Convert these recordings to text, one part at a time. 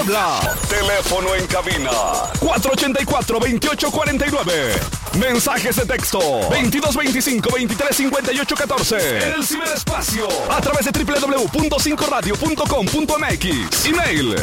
Teléfono en cabina 484-2849. Mensajes de texto 2225-235814. En el ciberespacio a través de www.5radio.com.mx. Email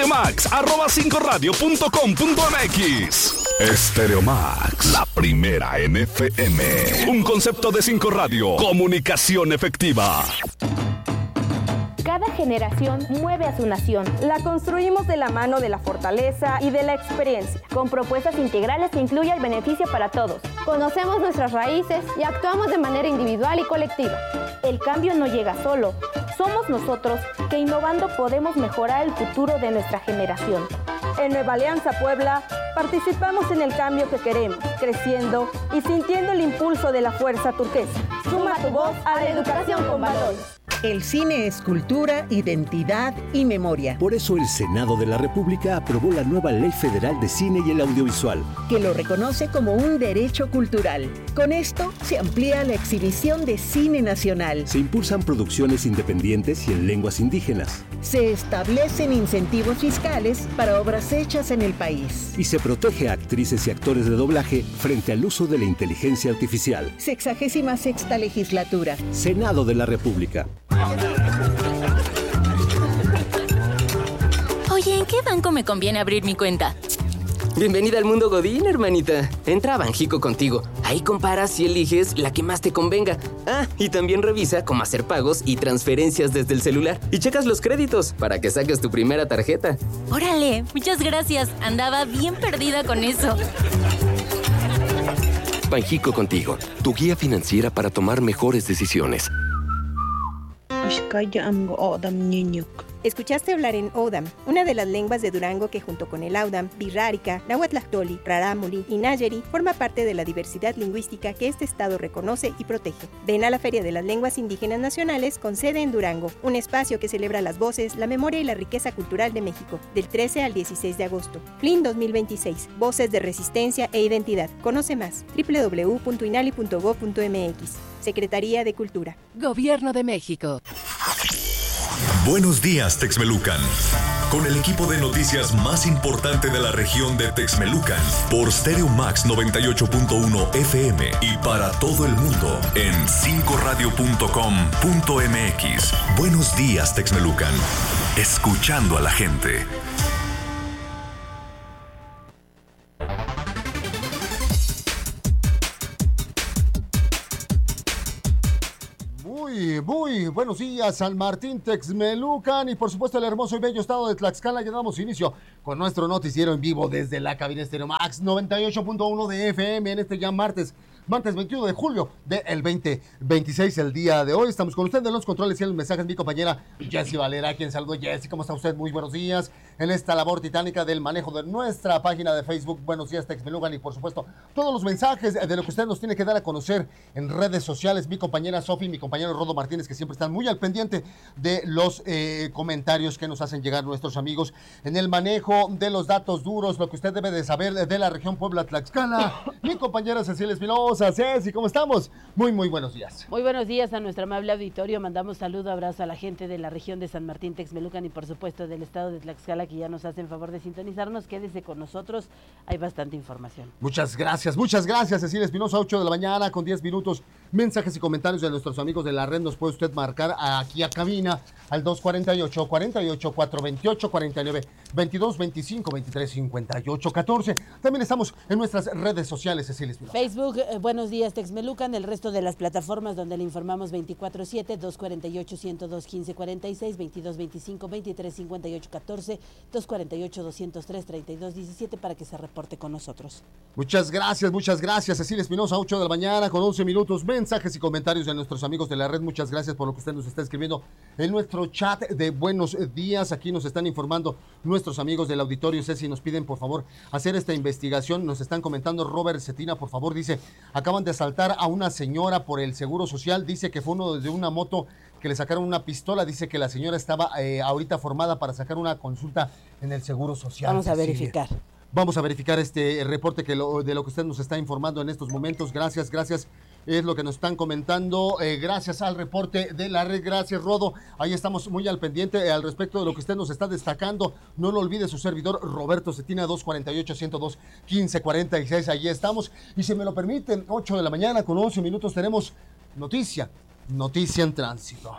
stereomax@5radio.com.mx. Stereomax, la primera en FM. Un concepto de 5 Radio. Comunicación efectiva. Cada generación mueve a su nación. La construimos de la mano de la fortaleza y de la experiencia, con propuestas integrales que incluyen el beneficio para todos. Conocemos nuestras raíces y actuamos de manera individual y colectiva. El cambio no llega solo. Somos nosotros que innovando podemos mejorar el futuro de nuestra generación. En Nueva Alianza Puebla, participamos en el cambio que queremos, creciendo y sintiendo el impulso de la fuerza turquesa. Suma tu voz a la educación con valores. El cine es cultura, identidad y memoria. Por eso el Senado de la República aprobó la nueva Ley Federal de Cine y el Audiovisual, que lo reconoce como un derecho cultural. Con esto se amplía la exhibición de cine nacional. Se impulsan producciones independientes y en lenguas indígenas. Se establecen incentivos fiscales para obras hechas en el país. Y se protege a actrices y actores de doblaje frente al uso de la inteligencia artificial. 66ª Legislatura. Senado de la República. Oye, ¿en qué banco me conviene abrir mi cuenta? Bienvenida al mundo Godín, hermanita. Entra a Banjico contigo. Ahí comparas y eliges la que más te convenga. Ah, y también revisa cómo hacer pagos y transferencias desde el celular. Y checas los créditos para que saques tu primera tarjeta. Órale, muchas gracias. Andaba bien perdida con eso. Banjico contigo, tu guía financiera para tomar mejores decisiones. Escuchaste hablar en Odam, una de las lenguas de Durango que junto con el Audam, Birrárica, Nahuatlactoli, Rarámuri y Nayeri forma parte de la diversidad lingüística que este estado reconoce y protege. Ven a la Feria de las Lenguas Indígenas Nacionales con sede en Durango, un espacio que celebra las voces, la memoria y la riqueza cultural de México, del 13 al 16 de agosto. FLIN 2026, Voces de Resistencia e Identidad. Conoce más, www.inali.gov.mx. Secretaría de Cultura. Gobierno de México. Buenos días, Texmelucan. Con el equipo de noticias más importante de la región de Texmelucan, por Stereo Max 98.1 FM y para todo el mundo en 5radio.com.mx. Buenos días, Texmelucan. Escuchando a la gente. Muy buenos días, San Martín, Texmelucan y por supuesto el hermoso y bello estado de Tlaxcala. Ya damos inicio con nuestro noticiero en vivo desde la cabina Stereo Max 98.1 de FM en este ya martes 21 de julio del 2026, el día de hoy. Estamos con usted en los controles y en los mensajes, mi compañera Jessy Valera, quien saludo. Jessy, ¿cómo está usted? Muy buenos días en esta labor titánica del manejo de nuestra página de Facebook. Buenos días, Texmelucan, y por supuesto todos los mensajes de lo que usted nos tiene que dar a conocer en redes sociales. Mi compañera Sofi, mi compañero Rodo Martínez, que siempre están muy al pendiente de los comentarios que nos hacen llegar nuestros amigos en el manejo de los datos duros, lo que usted debe de saber de la región Puebla-Tlaxcala. Mi compañera Cecilia Espinosa. Ceci, ¿cómo estamos? Muy buenos días. Muy buenos días a nuestro amable auditorio. Mandamos saludo, abrazo a la gente de la región de San Martín, Texmelucan y por supuesto del estado de Tlaxcala, que ya nos hacen favor de sintonizarnos. Quédese con nosotros, hay bastante información. Muchas gracias, Cecilia Espinosa. 8 de la mañana con 10 minutos. Mensajes y comentarios de nuestros amigos de la red nos puede usted marcar aquí a cabina al 248-428-49, También estamos en nuestras redes sociales, Cecilia Espinosa. Facebook, buenos días, Texmelucan, el resto de las plataformas donde le informamos 24/7, 248-102-1546, 2225-2358-14, 248-203-3217 para que se reporte con nosotros. Muchas gracias, Cecilia Espinosa. 8 de la mañana con 11 minutos. Mensajes y comentarios de nuestros amigos de la red. Muchas gracias por lo que usted nos está escribiendo en nuestro chat de buenos días. Aquí nos están informando nuestros amigos del auditorio. Ceci, nos piden por favor hacer esta investigación. Nos están comentando Robert Cetina, por favor, dice: acaban de asaltar a una señora por el Seguro Social. Dice que fue uno de una moto que le sacaron una pistola. Dice que la señora estaba ahorita formada para sacar una consulta en el Seguro Social. Vamos a verificar. Vamos a verificar este reporte de lo que usted nos está informando en estos momentos. Gracias. es lo que nos están comentando, gracias al reporte de la red. Gracias, Rodo, ahí estamos muy al pendiente al respecto de lo que usted nos está destacando. No lo olvide, su servidor Roberto Cetina, 248-102-1546, ahí estamos. Y si me lo permiten, 8 de la mañana con 11 minutos tenemos noticia en tránsito.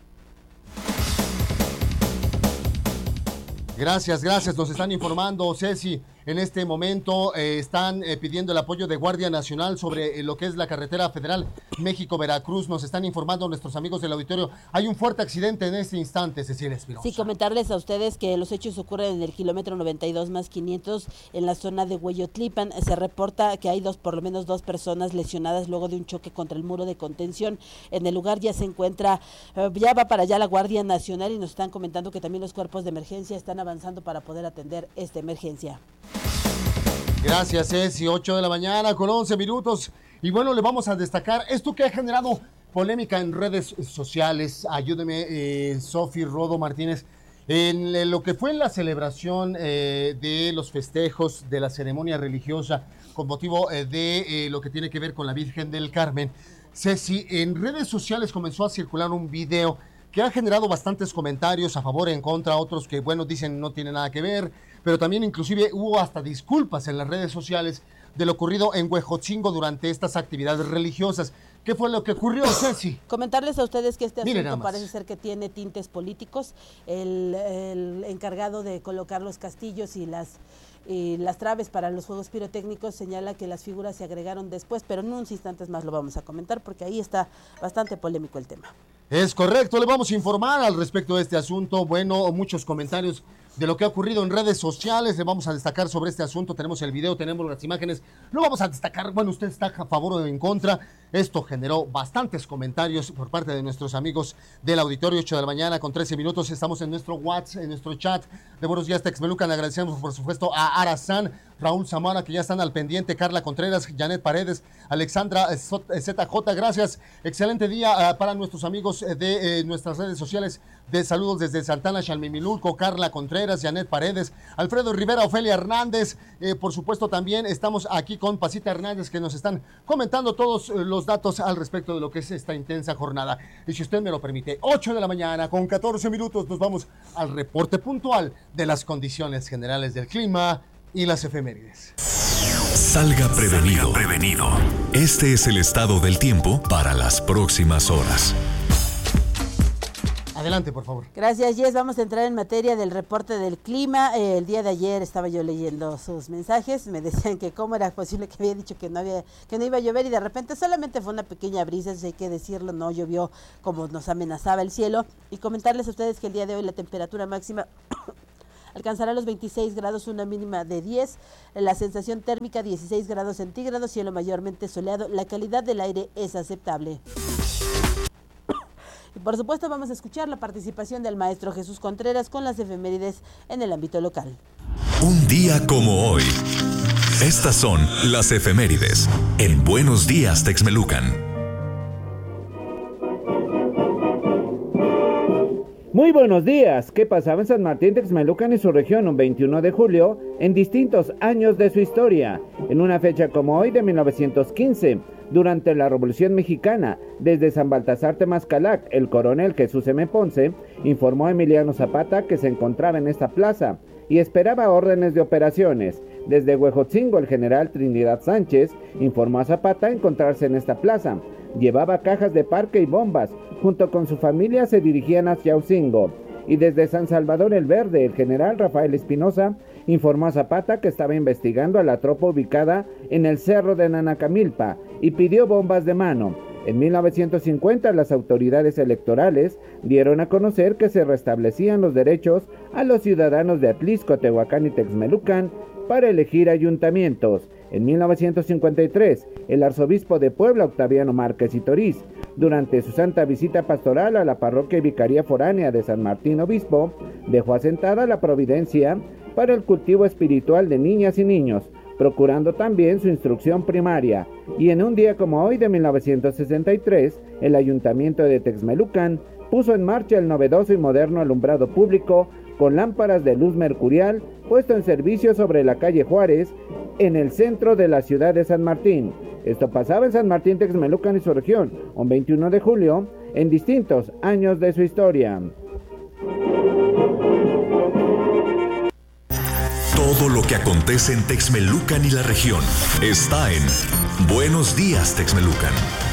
Gracias, nos están informando, Ceci. En este momento están pidiendo el apoyo de Guardia Nacional sobre lo que es la carretera federal México-Veracruz. Nos están informando nuestros amigos del auditorio. Hay un fuerte accidente en este instante, Cecilia Espinosa. Sí, comentarles a ustedes que los hechos ocurren en el kilómetro 92+500 en la zona de Hueyotlipan. Se reporta que hay por lo menos dos personas lesionadas luego de un choque contra el muro de contención. En el lugar ya se encuentra, ya va para allá la Guardia Nacional y nos están comentando que también los cuerpos de emergencia están avanzando para poder atender esta emergencia. Gracias, Ceci. 8 de la mañana con 11 minutos. Y bueno, le vamos a destacar esto que ha generado polémica en redes sociales. Ayúdeme, Sofi, Rodo, Martínez. En lo que fue la celebración de los festejos de la ceremonia religiosa con motivo de lo que tiene que ver con la Virgen del Carmen. Ceci, en redes sociales comenzó a circular un video que ha generado bastantes comentarios a favor, en contra, otros que, bueno, dicen no tiene nada que ver, pero también inclusive hubo hasta disculpas en las redes sociales de lo ocurrido en Huejotzingo durante estas actividades religiosas. ¿Qué fue lo que ocurrió, Ceci? Comentarles a ustedes que este asunto parece ser que tiene tintes políticos. El encargado de colocar los castillos y las traves para los juegos pirotécnicos señala que las figuras se agregaron después, pero en unos instantes más lo vamos a comentar porque ahí está bastante polémico el tema. Es correcto, le vamos a informar al respecto de este asunto. Bueno, muchos comentarios de lo que ha ocurrido en redes sociales, le vamos a destacar sobre este asunto. Tenemos el video, tenemos las imágenes, lo vamos a destacar. Bueno, usted está a favor o en contra. Esto generó bastantes comentarios por parte de nuestros amigos del auditorio. 8 de la mañana con 13 minutos, estamos en nuestro WhatsApp, en nuestro chat de Buenos Días Texmelucan. Agradecemos por supuesto a Arazán, Raúl Zamora, que ya están al pendiente, Carla Contreras, Janet Paredes, Alexandra ZJ, gracias. Excelente día para nuestros amigos de nuestras redes sociales. De saludos desde Santana, Xalmimilulco, Carla Contreras, Janet Paredes, Alfredo Rivera, Ofelia Hernández, por supuesto también estamos aquí con Pasita Hernández, que nos están comentando todos los datos al respecto de lo que es esta intensa jornada. Y si usted me lo permite, 8 de la mañana con 14 minutos nos vamos al reporte puntual de las condiciones generales del clima y las efemérides. Salga prevenido. Este es el estado del tiempo para las próximas horas. Adelante, por favor. Gracias, Jess. Vamos a entrar en materia del reporte del clima. El día de ayer estaba yo leyendo sus mensajes. Me decían que cómo era posible que había dicho que no iba a llover y de repente solamente fue una pequeña brisa, eso hay que decirlo, no llovió como nos amenazaba el cielo. Y comentarles a ustedes que el día de hoy la temperatura máxima alcanzará los 26 grados, una mínima de 10, la sensación térmica 16 grados centígrados, cielo mayormente soleado, la calidad del aire es aceptable. Y por supuesto vamos a escuchar la participación del maestro Jesús Contreras con las efemérides en el ámbito local. Un día como hoy. Estas son las efemérides en Buenos Días Texmelucan. Muy buenos días. ¿Qué pasaba en San Martín Texmelucan y su región un 21 de julio en distintos años de su historia? En una fecha como hoy de 1915, durante la Revolución Mexicana, desde San Baltasar Temazcalac, el coronel Jesús M. Ponce informó a Emiliano Zapata que se encontraba en esta plaza y esperaba órdenes de operaciones. Desde Huejotzingo, el general Trinidad Sánchez informó a Zapata encontrarse en esta plaza. Llevaba cajas de parque y bombas. Junto con su familia se dirigían hacia Ocingo. Y desde San Salvador el Verde, el general Rafael Espinosa informó a Zapata que estaba investigando a la tropa ubicada en el cerro de Nanacamilpa y pidió bombas de mano. En 1950 las autoridades electorales dieron a conocer que se restablecían los derechos a los ciudadanos de Atlisco, Tehuacán y Texmelucan para elegir ayuntamientos. En 1953, el arzobispo de Puebla, Octaviano Márquez y Toriz, durante su santa visita pastoral a la parroquia y vicaría foránea de San Martín Obispo, dejó asentada la providencia para el cultivo espiritual de niñas y niños, procurando también su instrucción primaria. Y en un día como hoy de 1963, el Ayuntamiento de Texmelucan puso en marcha el novedoso y moderno alumbrado público con lámparas de luz mercurial puesto en servicio sobre la calle Juárez, en el centro de la ciudad de San Martín. Esto pasaba en San Martín Texmelucan y su región, un 21 de julio, en distintos años de su historia. Todo lo que acontece en Texmelucan y la región está en Buenos Días, Texmelucan.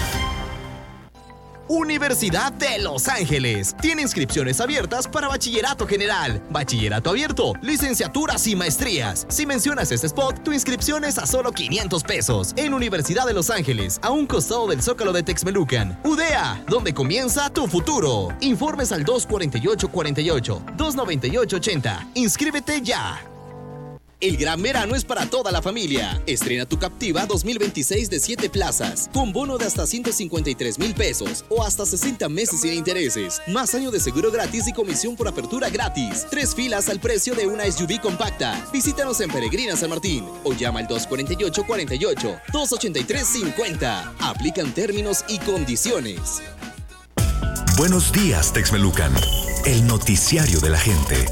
Universidad de Los Ángeles tiene inscripciones abiertas para bachillerato general, bachillerato abierto, licenciaturas y maestrías. Si mencionas este spot, tu inscripción es a solo $500 en Universidad de Los Ángeles, a un costado del Zócalo de Texmelucan. UDEA, donde comienza tu futuro. Informes al 248-48, 298-80. Inscríbete ya. El gran verano es para toda la familia. Estrena tu Captiva 2026 de 7 plazas, con bono de hasta 153,000 pesos o hasta 60 meses sin intereses. Más año de seguro gratis y comisión por apertura gratis. 3 filas al precio de una SUV compacta. Visítanos en Peregrina San Martín o llama al 248-48, 283-50. Aplican términos y condiciones. Buenos días, Texmelucan. El noticiario de la gente.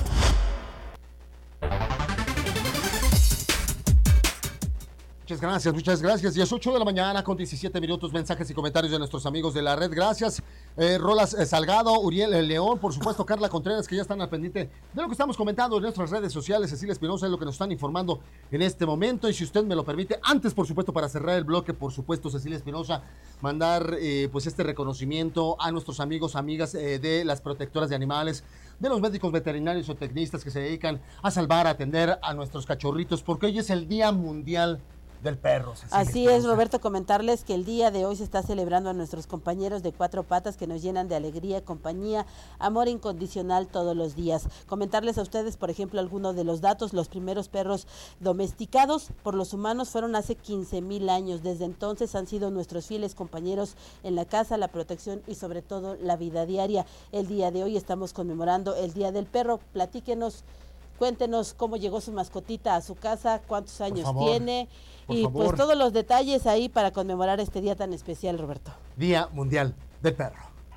Muchas gracias. 18 de la mañana con 17 minutos, mensajes y comentarios de nuestros amigos de la red. Gracias. Rolas Salgado, Uriel León, por supuesto, Carla Contreras, que ya están al pendiente de lo que estamos comentando en nuestras redes sociales. Cecilia Espinosa es lo que nos están informando en este momento. Y si usted me lo permite, antes, por supuesto, para cerrar el bloque, por supuesto, Cecilia Espinosa, mandar pues este reconocimiento a nuestros amigos, amigas de las protectoras de animales, de los médicos veterinarios o tecnistas que se dedican a salvar, a atender a nuestros cachorritos, porque hoy es el Día Mundial del perro. Así es, Roberto, comentarles que el día de hoy se está celebrando a nuestros compañeros de 4 patas que nos llenan de alegría, compañía, amor incondicional todos los días. Comentarles a ustedes, por ejemplo, algunos de los datos. Los primeros perros domesticados por los humanos fueron hace 15,000 años. Desde entonces han sido nuestros fieles compañeros en la casa, la protección y sobre todo la vida diaria. El día de hoy estamos conmemorando el Día del Perro. Platíquenos, cuéntenos cómo llegó su mascotita a su casa, cuántos años tiene y pues todos los detalles ahí para conmemorar este día tan especial, Roberto. Día Mundial del Perro.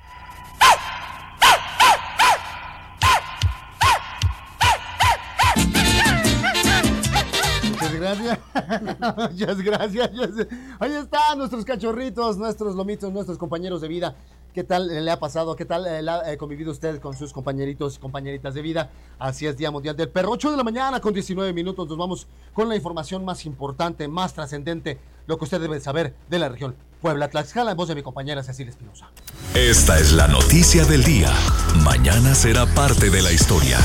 Muchas gracias. Ahí están nuestros cachorritos, nuestros lomitos, nuestros compañeros de vida. ¿Qué tal le ha pasado? ¿Qué tal ha convivido usted con sus compañeritos y compañeritas de vida? Así es, Día Mundial del Perro. 8 de la mañana con 19 minutos. Nos vamos con la información más importante, más trascendente, lo que usted debe saber de la región Puebla-Tlaxcala, en voz de mi compañera Cecilia Espinosa. Esta es la noticia del día. Mañana será parte de la historia.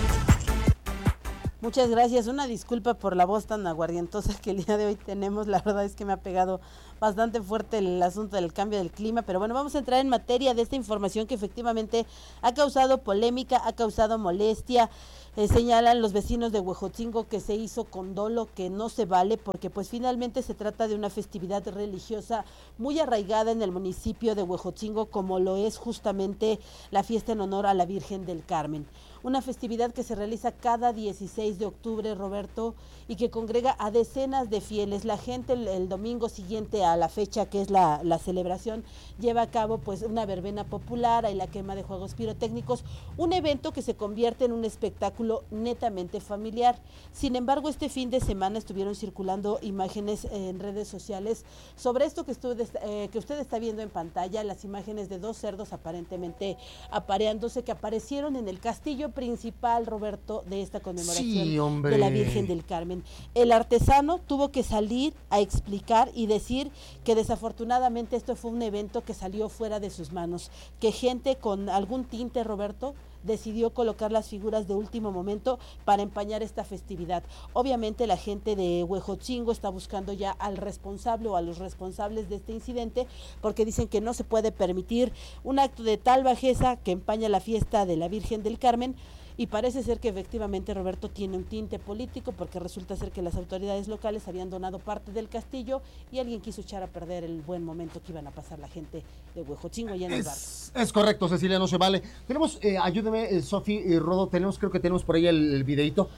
Muchas gracias. Una disculpa por la voz tan aguardientosa que el día de hoy tenemos. La verdad es que me ha pegado bastante fuerte el asunto del cambio del clima, pero bueno, vamos a entrar en materia de esta información que efectivamente ha causado polémica, ha causado molestia. Señalan los vecinos de Huejotzingo que se hizo con dolo, que no se vale, porque pues finalmente se trata de una festividad religiosa muy arraigada en el municipio de Huejotzingo, como lo es justamente la fiesta en honor a la Virgen del Carmen. Una festividad que se realiza cada 16 de octubre, Roberto, y que congrega a decenas de fieles. La gente el domingo siguiente a la fecha que es la celebración lleva a cabo pues una verbena popular, hay la quema de juegos pirotécnicos, un evento que se convierte en un espectáculo netamente familiar. Sin embargo, este fin de semana estuvieron circulando imágenes en redes sociales sobre esto que usted está viendo en pantalla, las imágenes de 2 cerdos aparentemente apareándose que aparecieron en el castillo principal, Roberto, de esta conmemoración de la Virgen del Carmen. El artesano tuvo que salir a explicar y decir que desafortunadamente esto fue un evento que salió fuera de sus manos, que gente con algún tinte, Roberto, decidió colocar las figuras de último momento para empañar esta festividad. Obviamente la gente de Huejotzingo está buscando ya al responsable o a los responsables de este incidente, porque dicen que no se puede permitir un acto de tal bajeza que empaña la fiesta de la Virgen del Carmen. Y parece ser que efectivamente, Roberto, tiene un tinte político, porque resulta ser que las autoridades locales habían donado parte del castillo y alguien quiso echar a perder el buen momento que iban a pasar la gente de Huejotzingo allá en el barrio. Es correcto, Cecilia, no se vale. Tenemos, ayúdeme, Sofi y Rodo, creo que tenemos por ahí el videito.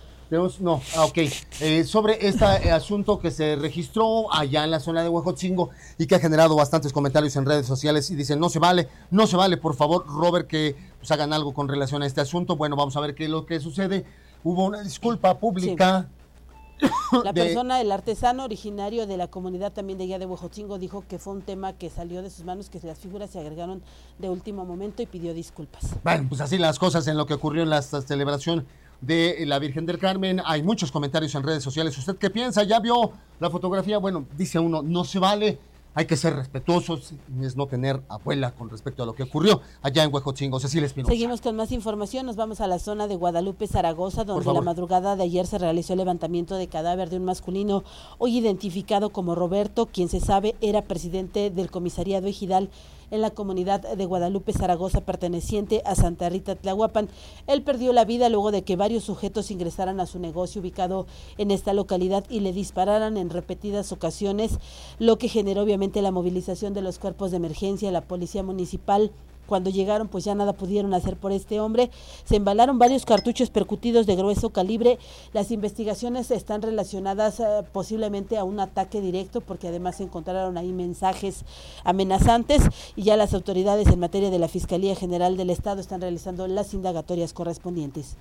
Sobre este asunto que se registró allá en la zona de Huejotzingo y que ha generado bastantes comentarios en redes sociales y dicen no se vale, por favor, Robert, que pues hagan algo con relación a este asunto. Bueno, vamos a ver qué es lo que sucede. Hubo una disculpa pública La persona, el artesano originario de la comunidad también de allá de Huejotzingo, dijo que fue un tema que salió de sus manos, que las figuras se agregaron de último momento y pidió disculpas. Bueno, pues así las cosas en lo que ocurrió en la celebración de la Virgen del Carmen. Hay muchos comentarios en redes sociales. ¿Usted qué piensa? ¿Ya vio la fotografía? Bueno, dice uno, no se vale. Hay que ser respetuosos, es no tener abuela con respecto a lo que ocurrió allá en Huejotzingo. Cecilia Espinosa. Seguimos con más información, nos vamos a la zona de Guadalupe, Zaragoza, donde la madrugada de ayer se realizó el levantamiento de cadáver de un masculino hoy identificado como Roberto, quien se sabe era presidente del comisariado ejidal en la comunidad de Guadalupe, Zaragoza, perteneciente a Santa Rita, Tlahuapan. Él perdió la vida luego de que varios sujetos ingresaran a su negocio ubicado en esta localidad y le dispararan en repetidas ocasiones, lo que generó obviamente la movilización de los cuerpos de emergencia, la policía municipal. Cuando llegaron, pues ya nada pudieron hacer por este hombre. Se embalaron varios cartuchos percutidos de grueso calibre. Las investigaciones están relacionadas posiblemente a un ataque directo, porque además se encontraron ahí mensajes amenazantes y ya las autoridades en materia de la Fiscalía General del Estado están realizando las indagatorias correspondientes.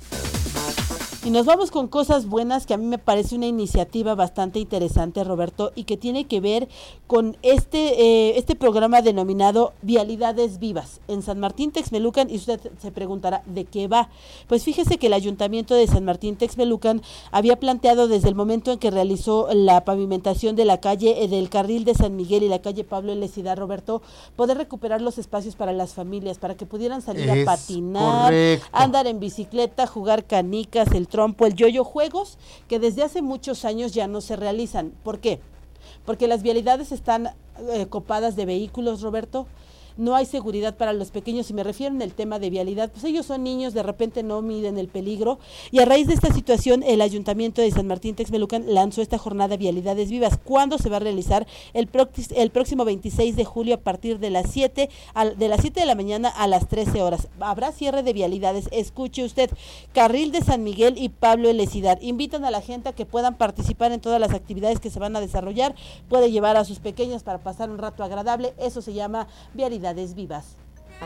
Y nos vamos con cosas buenas, que a mí me parece una iniciativa bastante interesante, Roberto, y que tiene que ver con este programa denominado Vialidades Vivas en San Martín Texmelucan. Y usted se preguntará, ¿de qué va? Pues fíjese que el Ayuntamiento de San Martín Texmelucan había planteado desde el momento en que realizó la pavimentación de la calle del Carril de San Miguel y la calle Pablo L. Cidar, Roberto, poder recuperar los espacios para las familias, para que pudieran salir a patinar, correcto, andar en bicicleta, jugar canicas, el trompo, el yoyo, juegos que desde hace muchos años ya no se realizan. ¿Por qué? Porque las vialidades están copadas de vehículos, Roberto. No hay seguridad para los pequeños, y me refiero en el tema de vialidad, pues ellos son niños, de repente no miden el peligro, y a raíz de esta situación el Ayuntamiento de San Martín Texmelucan lanzó esta jornada Vialidades Vivas. ¿Cuándo se va a realizar? El próximo 26 de julio a partir de las 7 de la mañana a las 13 horas. Habrá cierre de vialidades, escuche usted, Carril de San Miguel y Pablo L. Cidar. Invitan a la gente a que puedan participar en todas las actividades que se van a desarrollar, puede llevar a sus pequeños para pasar un rato agradable, eso se llama Vialidades Vivas.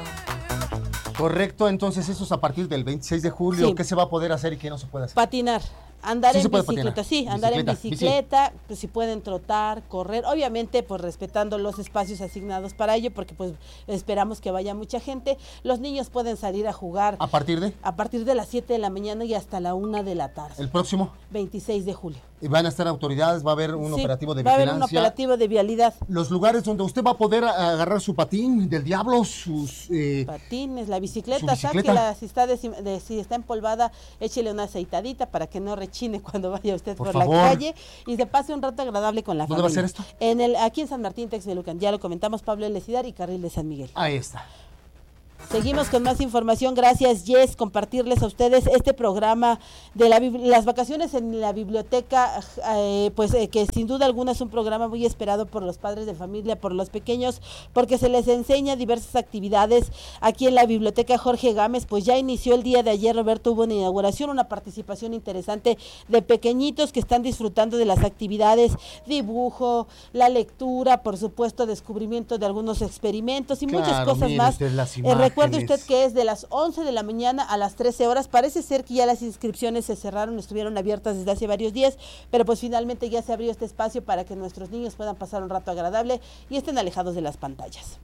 Correcto, entonces eso es a partir del 26 de julio. Sí. ¿Qué se va a poder hacer y qué no se puede hacer? Patinar. Andar sí en bicicleta, andar en bicicleta, pues si pueden trotar, correr, obviamente pues respetando los espacios asignados para ello, porque pues esperamos que vaya mucha gente. Los niños pueden salir a jugar. ¿A partir de? A partir de las 7 de la mañana y hasta la 1 de la tarde. ¿El próximo? 26 de julio. ¿Y van a estar autoridades? ¿Va a haber un operativo de vigilancia? Va a haber un operativo de vialidad. Los lugares donde usted va a poder agarrar su patín del diablo, sus... patines, la bicicleta, sáquela, si está empolvada, échele una aceitadita para que no rechine cuando vaya usted por la calle y se pase un rato agradable con la familia. ¿Dónde va a ser esto? Aquí en San Martín Texmelucan, ya lo comentamos, Pablo L. Cidar y Carril de San Miguel. Ahí está. Seguimos con más información. Gracias, Jess, compartirles a ustedes este programa de las vacaciones en la biblioteca, que sin duda alguna es un programa muy esperado por los padres de familia, por los pequeños, porque se les enseña diversas actividades. Aquí en la biblioteca Jorge Gámez, pues ya inició el día de ayer, Roberto, hubo una inauguración, una participación interesante de pequeñitos que están disfrutando de las actividades, dibujo, la lectura, por supuesto, descubrimiento de algunos experimentos y muchas cosas más. Recuerde usted que es de las 11 de la mañana a las 13 horas. Parece ser que ya las inscripciones se cerraron, estuvieron abiertas desde hace varios días, pero pues finalmente ya se abrió este espacio para que nuestros niños puedan pasar un rato agradable y estén alejados de las pantallas.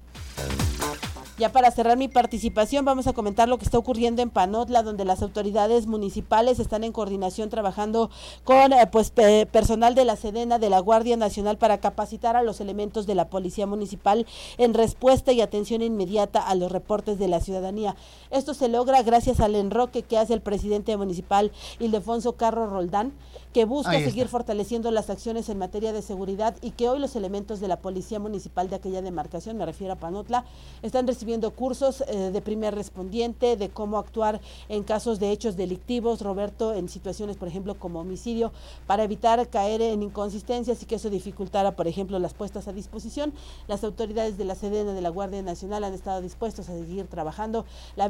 Ya para cerrar mi participación, vamos a comentar lo que está ocurriendo en Panotla, donde las autoridades municipales están en coordinación trabajando con personal de la Sedena, de la Guardia Nacional, para capacitar a los elementos de la Policía Municipal en respuesta y atención inmediata a los reportes de la ciudadanía. Esto se logra gracias al enroque que hace el presidente municipal, Ildefonso Carro Roldán, que busca seguir fortaleciendo las acciones en materia de seguridad y que hoy los elementos de la Policía Municipal de aquella demarcación, me refiero a Panotla, están recibiendo cursos de primer respondiente, de cómo actuar en casos de hechos delictivos, Roberto, en situaciones, por ejemplo, como homicidio, para evitar caer en inconsistencias y que eso dificultara, por ejemplo, las puestas a disposición. Las autoridades de la Sedena, de la Guardia Nacional, han estado dispuestos a seguir trabajando. La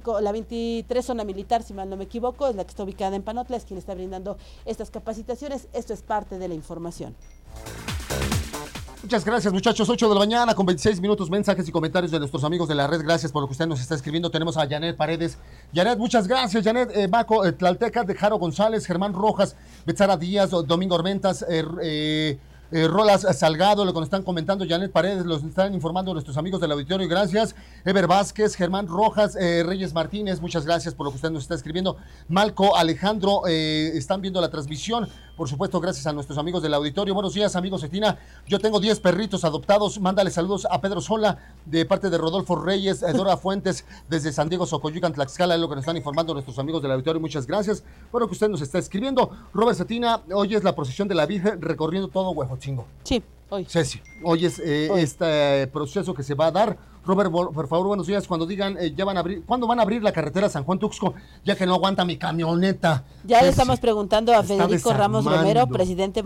23 zona militar, si mal no me equivoco, es la que está ubicada en Panotla, es quien está brindando estas capacitaciones. Esto es parte de la información. Muchas gracias, muchachos. 8 de la mañana con 26 minutos. Mensajes y comentarios de nuestros amigos de la red. Gracias por lo que usted nos está escribiendo. Tenemos a Janet Paredes. Janet, muchas gracias. Janet Baco, Tlalteca, de Jaro González, Germán Rojas, Betzara Díaz, Domingo Ormentas, Rolas Salgado, lo que nos están comentando. Janet Paredes, los están informando nuestros amigos del auditorio. Gracias. Ever Vázquez, Germán Rojas, Reyes Martínez, muchas gracias por lo que usted nos está escribiendo. Malco Alejandro, están viendo la transmisión. Por supuesto, gracias a nuestros amigos del auditorio. Buenos días, amigos Cetina. Yo tengo 10 perritos adoptados. Mándale saludos a Pedro Sola, de parte de Rodolfo Reyes, Dora Fuentes, desde San Diego, Xocoyucan, Tlaxcala, es lo que nos están informando nuestros amigos del auditorio. Muchas gracias por lo que usted nos está escribiendo. Robert Cetina, hoy es la procesión de la Virgen recorriendo todo Huejotzingo. Sí, hoy. Ceci, hoy es este proceso que se va a dar. Robert, por favor, buenos días. Cuando digan, ya van a abrir, ¿cuándo van a abrir la carretera San Juan-Tuxco? Ya que no aguanta mi camioneta. Ya le estamos preguntando a Federico Ramos Romero, presidente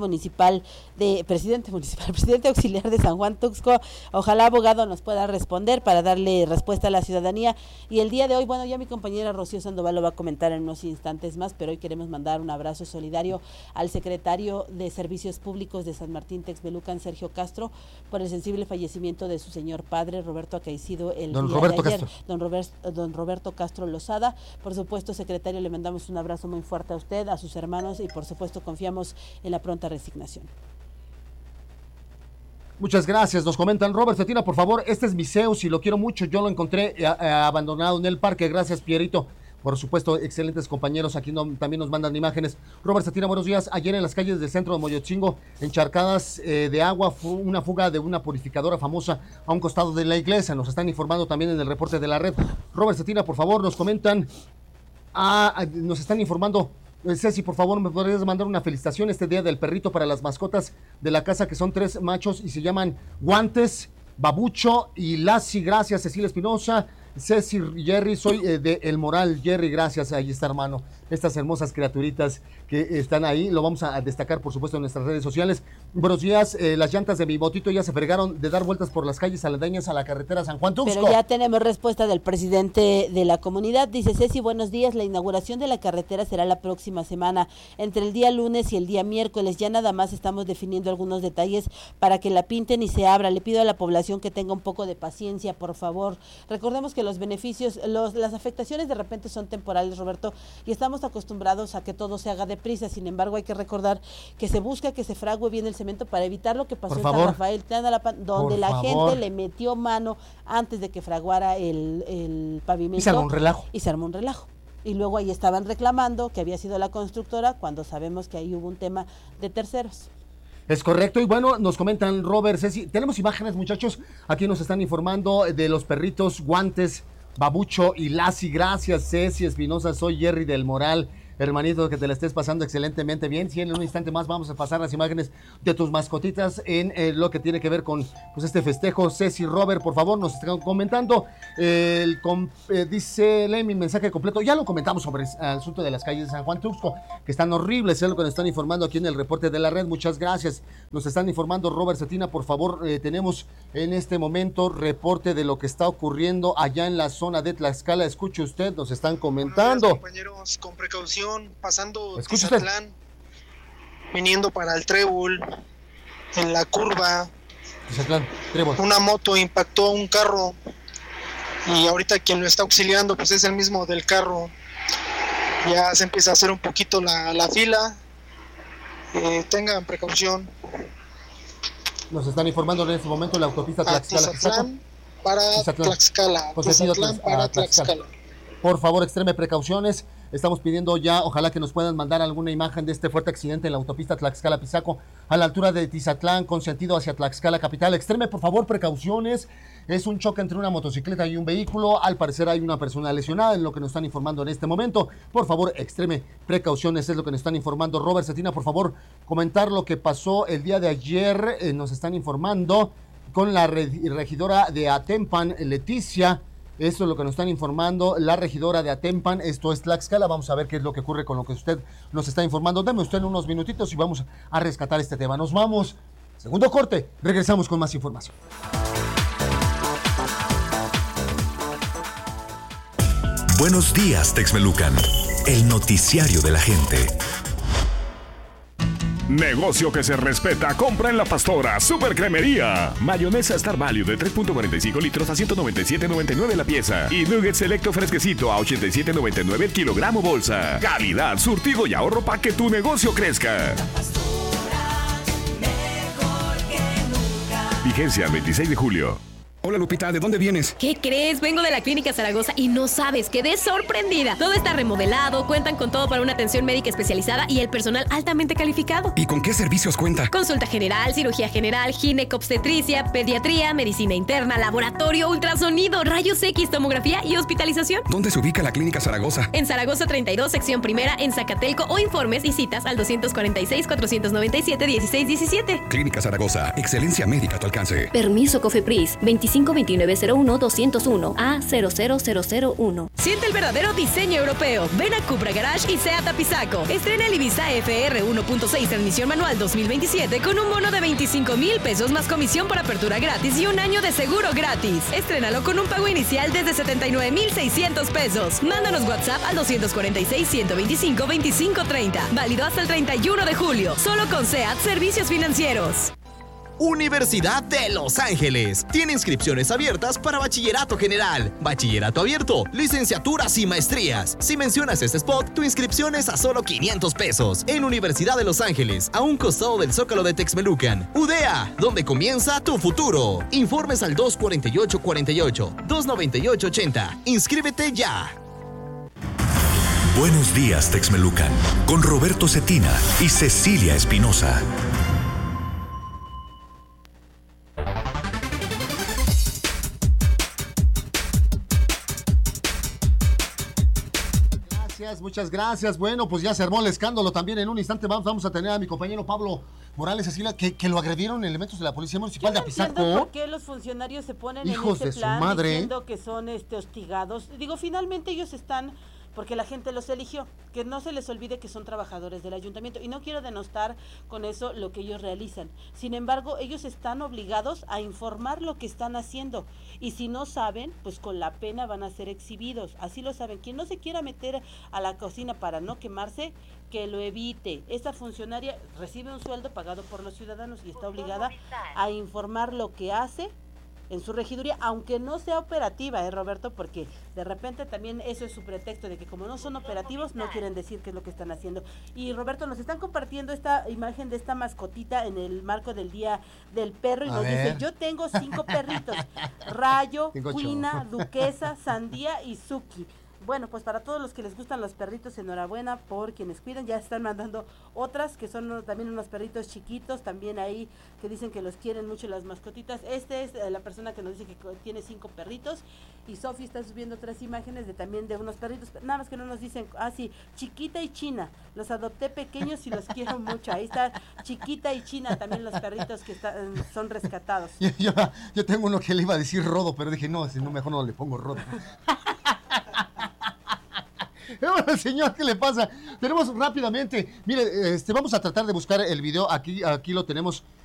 auxiliar de San Juan-Tuxco. Ojalá, abogado, nos pueda responder para darle respuesta a la ciudadanía. Y el día de hoy, bueno, ya mi compañera Rocío Sandoval lo va a comentar en unos instantes más, pero hoy queremos mandar un abrazo solidario al secretario de Servicios Públicos de San Martín Texmelucan, Sergio Castro, por el sensible fallecimiento de su señor padre, Roberto Acaicido, don Roberto Castro Lozada. Por supuesto, secretario, le mandamos un abrazo muy fuerte a usted, a sus hermanos, y por supuesto confiamos en la pronta resignación. Muchas gracias, nos comentan. Robert Cetina, por favor, este es mi Zeus y lo quiero mucho, yo lo encontré abandonado en el parque. Gracias, Pierito. Por supuesto, excelentes compañeros, aquí también nos mandan imágenes. Robert Cetina, buenos días. Ayer en las calles del centro de Moyotzingo, encharcadas de agua, fue una fuga de una purificadora famosa a un costado de la iglesia. Nos están informando también en el reporte de la red. Robert Cetina, por favor, nos comentan. Nos están informando. Ceci, por favor, ¿me podrías mandar una felicitación este día del perrito para las mascotas de la casa, que son 3 machos y se llaman Guantes, Babucho y Lassi? Gracias, Cecilia Espinosa. Ceci, Jerry, soy de El Moral. Jerry, gracias, ahí está, hermano. Estas hermosas criaturitas que están ahí, lo vamos a destacar, por supuesto, en nuestras redes sociales. Buenos días, las llantas de mi motito ya se fregaron de dar vueltas por las calles aledañas a la carretera San Juan Tuxco. Pero ya tenemos respuesta del presidente de la comunidad. Dice: Ceci, buenos días, la inauguración de la carretera será la próxima semana, entre el día lunes y el día miércoles. Ya nada más estamos definiendo algunos detalles para que la pinten y se abra. Le pido a la población que tenga un poco de paciencia, por favor. Recordemos que los beneficios, las afectaciones de repente son temporales, Roberto, y estamos acostumbrados a que todo se haga deprisa. Sin embargo, hay que recordar que se busca que se frague bien el cemento para evitar lo que pasó en San Rafael, donde la gente le metió mano antes de que fraguara el pavimento. Y se armó un relajo. Y luego ahí estaban reclamando que había sido la constructora, cuando sabemos que ahí hubo un tema de terceros. Es correcto, y bueno, nos comentan Robert, Ceci, tenemos imágenes, muchachos, aquí nos están informando de los perritos Guantes, Babucho y Lassi. Gracias, Ceci Espinosa, soy Jerry del Moral. Hermanito, que te la estés pasando excelentemente bien. Sí, en un instante más vamos a pasar las imágenes de tus mascotitas en lo que tiene que ver con pues, este festejo. Ceci, Robert, por favor, nos están comentando. Dice, lee mi mensaje completo. Ya lo comentamos sobre el asunto de las calles de San Juan Tuxco, que están horribles, es lo que nos están informando aquí en el reporte de la red. Muchas gracias. Nos están informando Robert Cetina, por favor, tenemos en este momento reporte de lo que está ocurriendo allá en la zona de Tlaxcala. Escuche usted, nos están comentando. Compañeros, con precaución, pasando Tizatlán, viniendo para el Trébol, en la curva, Tizatlán, Trébol, una moto impactó un carro y ahorita quien lo está auxiliando pues es el mismo del carro. Ya se empieza a hacer un poquito la fila, tengan precaución. Nos están informando en este momento la autopista Tlaxcala. Tizatlán para Tlaxcala. Tizatlán para Tlaxcala. Por favor, extreme precauciones. Estamos pidiendo ya, ojalá que nos puedan mandar alguna imagen de este fuerte accidente en la autopista Tlaxcala-Pisaco, a la altura de Tizatlán, con sentido hacia Tlaxcala capital. Extreme, por favor, precauciones. Es un choque entre una motocicleta y un vehículo. Al parecer hay una persona lesionada, en lo que nos están informando en este momento. Por favor, extreme precauciones, es lo que nos están informando. Robert Cetina, por favor, comentar lo que pasó el día de ayer. Nos están informando con la regidora de Atempan, Leticia. Esto es lo que nos están informando la regidora de Atempan, esto es Tlaxcala. Vamos a ver qué es lo que ocurre con lo que usted nos está informando. Deme usted unos minutitos y vamos a rescatar este tema. Nos vamos, segundo corte, regresamos con más información. Buenos días, Texmelucan, el noticiario de la gente. Negocio que se respeta, compra en La Pastora Super Cremería. Mayonesa Star Value de 3.45 litros a 197.99 la pieza. Y Nuggets Selecto fresquecito a 87.99 el kilogramo bolsa. Calidad, surtido y ahorro para que tu negocio crezca. Vigencia el 26 de julio. Hola Lupita, ¿de dónde vienes? ¿Qué crees? Vengo de la Clínica Zaragoza y no sabes, quedé sorprendida. Todo está remodelado, cuentan con todo para una atención médica especializada y el personal altamente calificado. ¿Y con qué servicios cuenta? Consulta general, cirugía general, ginecobstetricia, pediatría, medicina interna, laboratorio, ultrasonido, rayos X, tomografía y hospitalización. ¿Dónde se ubica la Clínica Zaragoza? En Zaragoza 32, sección primera, en Zacatelco, o informes y citas al 246-497-1617. Clínica Zaragoza, excelencia médica a tu alcance. Permiso COFEPRIS, 252901-201 A00001. Siente el verdadero diseño europeo. Ven a Cupra Garage y Seat Apizaco. Estrena el Ibiza FR 1.6 transmisión manual 2027 con un bono de 25,000 pesos más comisión por apertura gratis y un año de seguro gratis. Estrénalo con un pago inicial desde 79,600 pesos. Mándanos WhatsApp al 246-125-2530. Válido hasta el 31 de julio. Solo con Seat Servicios Financieros. Universidad de Los Ángeles. Tiene inscripciones abiertas para bachillerato general, bachillerato abierto, licenciaturas y maestrías. Si mencionas este spot, tu inscripción es a solo 500 pesos. En Universidad de Los Ángeles, a un costado del Zócalo de Texmelucan. UDEA, donde comienza tu futuro. Informes al 248-48, 298-80. Inscríbete ya. Buenos días, Texmelucan, con Roberto Cetina y Cecilia Espinosa. Muchas gracias. Bueno, pues ya se armó el escándalo también. En un instante vamos a tener a mi compañero Pablo Morales, así que lo agredieron elementos de la Policía Municipal de Apizaco. ¿Por qué los funcionarios se ponen hijos en de ese plan su madre diciendo que son hostigados? Digo, finalmente ellos están porque la gente los eligió. Que no se les olvide que son trabajadores del ayuntamiento. Y no quiero denostar con eso lo que ellos realizan. Sin embargo, ellos están obligados a informar lo que están haciendo. Y si no saben, pues con la pena van a ser exhibidos. Así lo saben. Quien no se quiera meter a la cocina para no quemarse, que lo evite. Esta funcionaria recibe un sueldo pagado por los ciudadanos y está obligada a informar lo que hace en su regiduría, aunque no sea operativa, Roberto, porque de repente también eso es su pretexto de que como no son operativos no quieren decir qué es lo que están haciendo. Y Roberto, nos están compartiendo esta imagen de esta mascotita en el marco del Día del Perro y nos dice, yo tengo 5 perritos, Rayo, Cuina, Duquesa, Sandía y Suki. Bueno, pues para todos los que les gustan los perritos, enhorabuena por quienes cuidan. Ya están mandando otras que son también unos perritos chiquitos, también ahí que dicen que los quieren mucho las mascotitas. Este es la persona que nos dice que tiene 5 perritos. Y Sofi está subiendo 3 imágenes también de unos perritos, nada más que no nos dicen, sí, Chiquita y China. Los adopté pequeños y los quiero mucho. Ahí está Chiquita y China, también los perritos que son rescatados. Yo tengo uno que le iba a decir Rodo, pero dije, no, mejor no le pongo Rodo. Bueno, señor, ¿qué le pasa? Tenemos rápidamente, mire, vamos a tratar de buscar el video, aquí lo tenemos